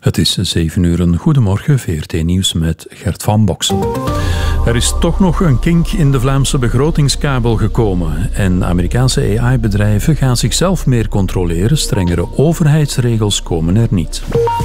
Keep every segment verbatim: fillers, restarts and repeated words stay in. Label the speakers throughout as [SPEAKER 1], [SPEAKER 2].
[SPEAKER 1] Het is zeven uur, een goedemorgen, V R T Nieuws met Gert van Boksen. Er is toch nog een kink in de Vlaamse begrotingskabel gekomen en Amerikaanse A I-bedrijven gaan zichzelf meer controleren. Strengere overheidsregels komen er niet.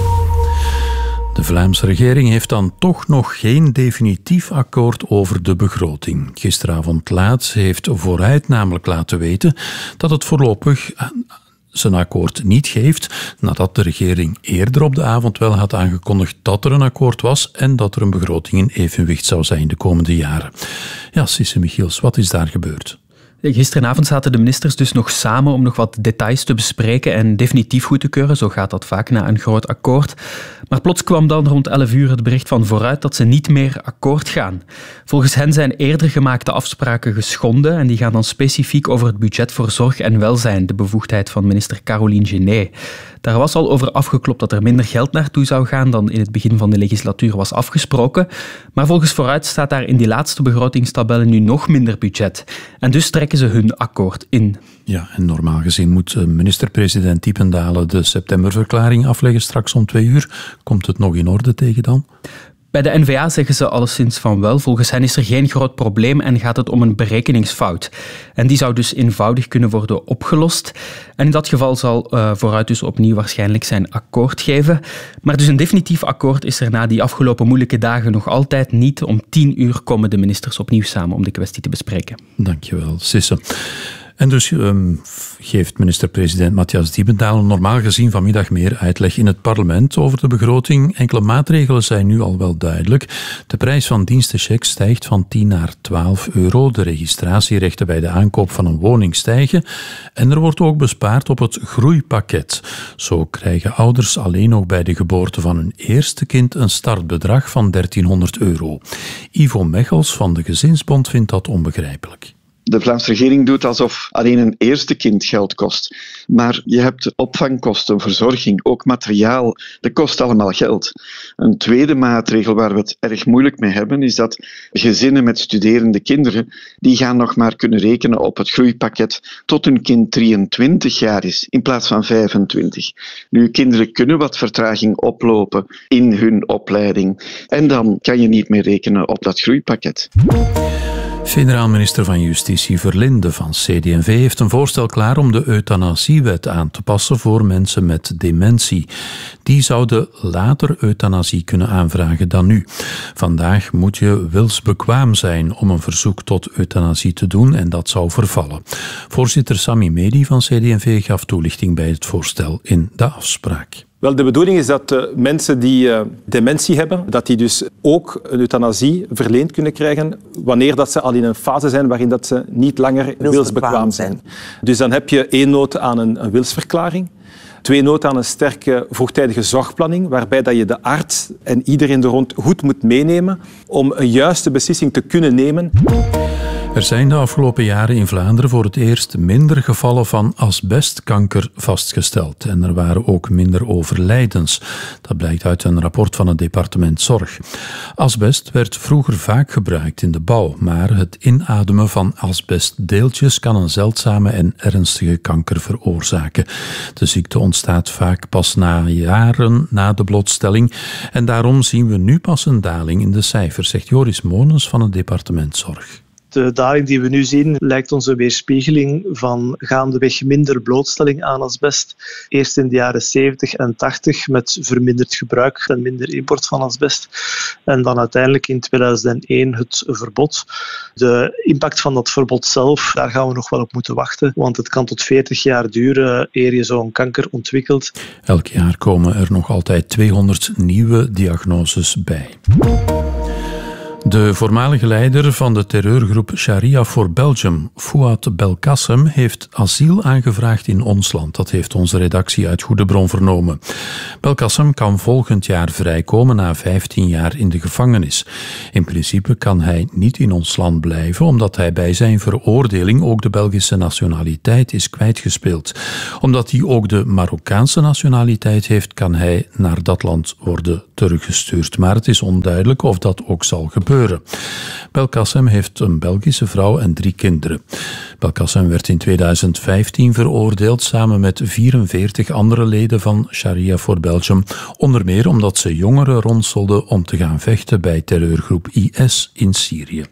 [SPEAKER 1] De Vlaamse regering heeft dan toch nog geen definitief akkoord over de begroting. Gisteravond laat heeft Vooruit namelijk laten weten dat het voorlopig zijn akkoord niet geeft, nadat de regering eerder op de avond wel had aangekondigd dat er een akkoord was en dat er een begroting in evenwicht zou zijn de komende jaren. Ja, Sisse Michiels, wat is daar gebeurd?
[SPEAKER 2] Gisteravond zaten de ministers dus nog samen om nog wat details te bespreken en definitief goed te keuren. Zo gaat dat vaak na een groot akkoord. Maar plots kwam dan rond elf uur het bericht van Vooruit dat ze niet meer akkoord gaan. Volgens hen zijn eerder gemaakte afspraken geschonden en die gaan dan specifiek over het budget voor zorg en welzijn, de bevoegdheid van minister Caroline Genet. Daar was al over afgeklopt dat er minder geld naartoe zou gaan dan in het begin van de legislatuur was afgesproken. Maar volgens Vooruit staat daar in die laatste begrotingstabellen nu nog minder budget. En dus trekken ze hun akkoord in.
[SPEAKER 1] Ja, en normaal gezien moet minister-president Diependalen de septemberverklaring afleggen straks om twee uur. Komt het nog in orde tegen dan?
[SPEAKER 2] Bij de N V A zeggen ze alleszins van wel. Volgens hen is er geen groot probleem en gaat het om een berekeningsfout. En die zou dus eenvoudig kunnen worden opgelost. En in dat geval zal uh, Vooruit dus opnieuw waarschijnlijk zijn akkoord geven. Maar dus een definitief akkoord is er na die afgelopen moeilijke dagen nog altijd niet. Om tien uur komen de ministers opnieuw samen om de kwestie te bespreken.
[SPEAKER 1] Dankjewel, Sisse. En dus um, geeft minister-president Matthias Diependalen normaal gezien vanmiddag meer uitleg in het parlement over de begroting. Enkele maatregelen zijn nu al wel duidelijk. De prijs van dienstenchecks stijgt van tien naar twaalf euro. De registratierechten bij de aankoop van een woning stijgen. En er wordt ook bespaard op het groeipakket. Zo krijgen ouders alleen nog bij de geboorte van hun eerste kind een startbedrag van dertienhonderd euro. Ivo Mechels van de Gezinsbond vindt dat onbegrijpelijk.
[SPEAKER 3] De Vlaamse regering doet alsof alleen een eerste kind geld kost. Maar je hebt opvangkosten, verzorging, ook materiaal. Dat kost allemaal geld. Een tweede maatregel waar we het erg moeilijk mee hebben, is dat gezinnen met studerende kinderen, die gaan nog maar kunnen rekenen op het groeipakket tot hun kind drieëntwintig jaar is, in plaats van vijfentwintig. Nu, kinderen kunnen wat vertraging oplopen in hun opleiding. En dan kan je niet meer rekenen op dat groeipakket.
[SPEAKER 1] Federaal minister van Justitie Verlinde van C D en V heeft een voorstel klaar om de euthanasiewet aan te passen voor mensen met dementie. Die zouden later euthanasie kunnen aanvragen dan nu. Vandaag moet je wilsbekwaam zijn om een verzoek tot euthanasie te doen en dat zou vervallen. Voorzitter Sami Medi van C D en V gaf toelichting bij het voorstel in de afspraak.
[SPEAKER 4] Wel, de bedoeling is dat uh, mensen die uh, dementie hebben, dat die dus ook een euthanasie verleend kunnen krijgen wanneer dat ze al in een fase zijn waarin dat ze niet langer wilsbekwaam zijn. Dus dan heb je één nood aan een, een wilsverklaring. Twee nood aan een sterke vroegtijdige zorgplanning, waarbij dat je de arts en iedereen er rond goed moet meenemen om een juiste beslissing te kunnen nemen.
[SPEAKER 1] Er zijn de afgelopen jaren in Vlaanderen voor het eerst minder gevallen van asbestkanker vastgesteld. En er waren ook minder overlijdens. Dat blijkt uit een rapport van het departement Zorg. Asbest werd vroeger vaak gebruikt in de bouw, maar het inademen van asbestdeeltjes kan een zeldzame en ernstige kanker veroorzaken. De ziekte ontstaat vaak pas na jaren na de blootstelling. En daarom zien we nu pas een daling in de cijfers, zegt Joris Monens van het departement Zorg.
[SPEAKER 5] De daling die we nu zien lijkt ons een weerspiegeling van gaandeweg minder blootstelling aan asbest. Eerst in de jaren zeventig en tachtig met verminderd gebruik en minder import van asbest. En dan uiteindelijk in tweeduizend één het verbod. De impact van dat verbod zelf, daar gaan we nog wel op moeten wachten. Want het kan tot veertig jaar duren eer je zo'n kanker ontwikkelt.
[SPEAKER 1] Elk jaar komen er nog altijd tweehonderd nieuwe diagnoses bij. De voormalige leider van de terreurgroep Sharia for Belgium, Fouad Belkacem, heeft asiel aangevraagd in ons land. Dat heeft onze redactie uit goede bron vernomen. Belkacem kan volgend jaar vrijkomen na vijftien jaar in de gevangenis. In principe kan hij niet in ons land blijven, omdat hij bij zijn veroordeling ook de Belgische nationaliteit is kwijtgespeeld. Omdat hij ook de Marokkaanse nationaliteit heeft, kan hij naar dat land worden teruggebracht. teruggestuurd. Maar het is onduidelijk of dat ook zal gebeuren. Belkacem heeft een Belgische vrouw en drie kinderen. Belkacem werd in tweeduizend vijftien veroordeeld samen met vierenveertig andere leden van Sharia for Belgium, onder meer omdat ze jongeren ronselden om te gaan vechten bij terreurgroep I S in Syrië.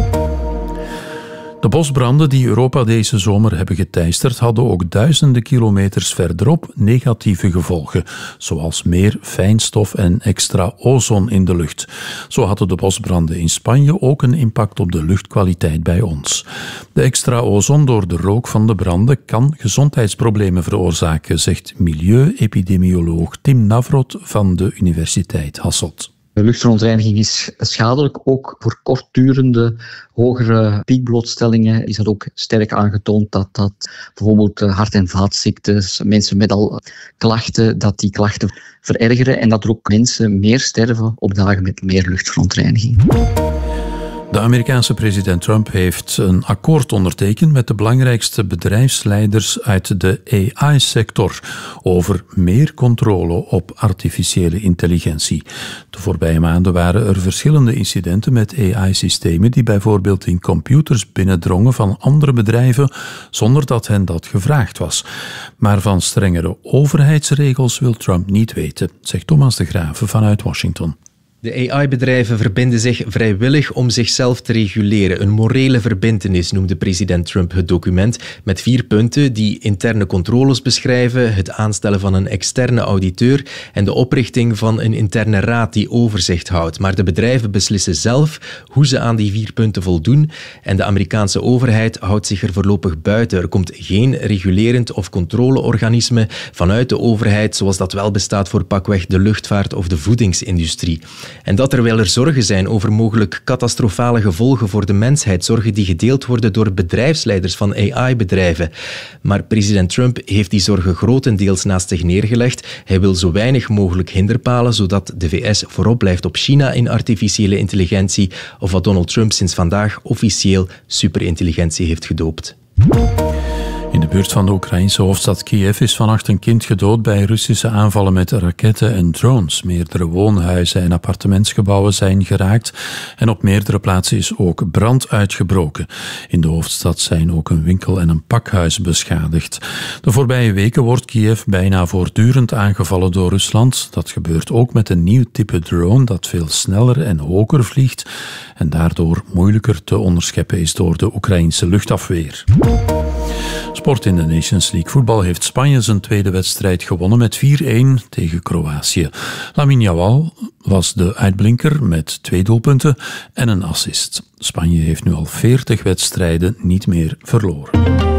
[SPEAKER 1] De bosbranden die Europa deze zomer hebben geteisterd hadden ook duizenden kilometers verderop negatieve gevolgen, zoals meer fijnstof en extra ozon in de lucht. Zo hadden de bosbranden in Spanje ook een impact op de luchtkwaliteit bij ons. De extra ozon door de rook van de branden kan gezondheidsproblemen veroorzaken, zegt milieuepidemioloog Tim Navrot van de Universiteit Hasselt.
[SPEAKER 6] Luchtverontreiniging is schadelijk, ook voor kortdurende, hogere piekblootstellingen is dat ook sterk aangetoond dat dat bijvoorbeeld hart- en vaatziektes, mensen met al klachten, dat die klachten verergeren en dat er ook mensen meer sterven op dagen met meer luchtverontreiniging.
[SPEAKER 1] De Amerikaanse president Trump heeft een akkoord ondertekend met de belangrijkste bedrijfsleiders uit de A I-sector over meer controle op artificiële intelligentie. De voorbije maanden waren er verschillende incidenten met A I-systemen die bijvoorbeeld in computers binnendrongen van andere bedrijven zonder dat hen dat gevraagd was. Maar van strengere overheidsregels wil Trump niet weten, zegt Thomas de Graeve vanuit Washington.
[SPEAKER 7] De A I-bedrijven verbinden zich vrijwillig om zichzelf te reguleren. Een morele verbintenis noemde president Trump het document, met vier punten die interne controles beschrijven, het aanstellen van een externe auditeur en de oprichting van een interne raad die overzicht houdt. Maar de bedrijven beslissen zelf hoe ze aan die vier punten voldoen en de Amerikaanse overheid houdt zich er voorlopig buiten. Er komt geen regulerend of controleorganisme vanuit de overheid, zoals dat wel bestaat voor pakweg de luchtvaart of de voedingsindustrie. En dat terwijl er zorgen zijn over mogelijk catastrofale gevolgen voor de mensheid, zorgen die gedeeld worden door bedrijfsleiders van A I-bedrijven. Maar president Trump heeft die zorgen grotendeels naast zich neergelegd. Hij wil zo weinig mogelijk hinderpalen, zodat de V S voorop blijft op China in artificiële intelligentie, of wat Donald Trump sinds vandaag officieel superintelligentie heeft gedoopt.
[SPEAKER 1] In de buurt van de Oekraïnse hoofdstad Kiev is vannacht een kind gedood bij Russische aanvallen met raketten en drones. Meerdere woonhuizen en appartementsgebouwen zijn geraakt en op meerdere plaatsen is ook brand uitgebroken. In de hoofdstad zijn ook een winkel en een pakhuis beschadigd. De voorbije weken wordt Kiev bijna voortdurend aangevallen door Rusland. Dat gebeurt ook met een nieuw type drone dat veel sneller en hoger vliegt en daardoor moeilijker te onderscheppen is door de Oekraïnse luchtafweer. Sport in de Nations League voetbal heeft Spanje zijn tweede wedstrijd gewonnen met vier-een tegen Kroatië. Lamine Yamal was de uitblinker met twee doelpunten en een assist. Spanje heeft nu al veertig wedstrijden niet meer verloren.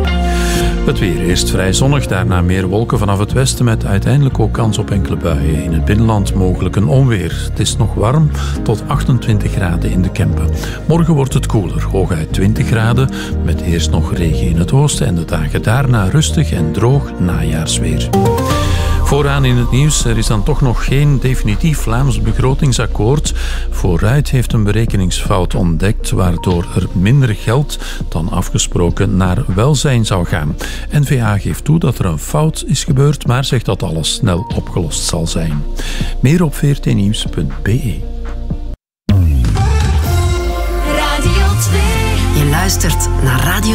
[SPEAKER 1] Het weer eerst vrij zonnig, daarna meer wolken vanaf het westen met uiteindelijk ook kans op enkele buien. In het binnenland mogelijk een onweer. Het is nog warm tot achtentwintig graden in de Kempen. Morgen wordt het koeler, hooguit twintig graden, met eerst nog regen in het oosten en de dagen daarna rustig en droog najaarsweer. Vooraan in het nieuws, er is dan toch nog geen definitief Vlaams begrotingsakkoord. Vooruit heeft een berekeningsfout ontdekt, waardoor er minder geld dan afgesproken naar welzijn zou gaan. N V A geeft toe dat er een fout is gebeurd, maar zegt dat alles snel opgelost zal zijn. Meer op v r t nieuws punt b e.
[SPEAKER 8] Radio twee. Je luistert naar Radio